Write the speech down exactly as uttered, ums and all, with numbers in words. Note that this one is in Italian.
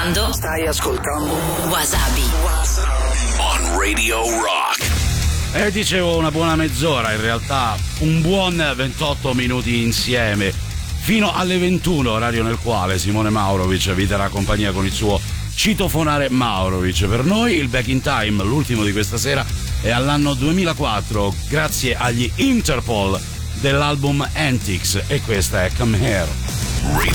ascoltando Stai ascoltando Wasabi On Radio Rock. E dicevo una buona mezz'ora, in realtà un buon ventotto minuti insieme, fino alle ventuno, orario nel quale Simone Maurovic vi terrà compagnia con il suo citofonare Maurovic. Per noi il Back in Time, l'ultimo di questa sera, è all'anno duemilaquattro, grazie agli Interpol dell'album Antics, e questa è Come Here.